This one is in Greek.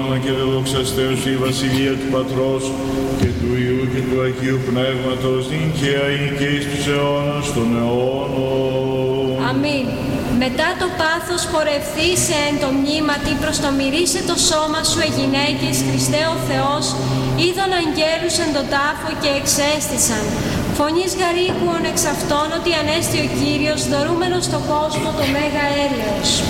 Και δεδοξαστέως η Βασιλεία του Πατρός και του Υιού και του Αγίου Πνεύματος, νικαία και εις τους αιώνας των αιώνων. Αμήν. Μετά το πάθος πορευθήσε εν το μνήματι προς το μυρίσε το σώμα σου γυναίκες, Χριστέ ο Θεός, είδων αγγέλους εν τον τάφο και εξέστησαν. Φωνής γαρήκουον εξ αυτών ότι ανέστη ο Κύριος, δωρούμενος στον κόσμο το μέγα έλεος.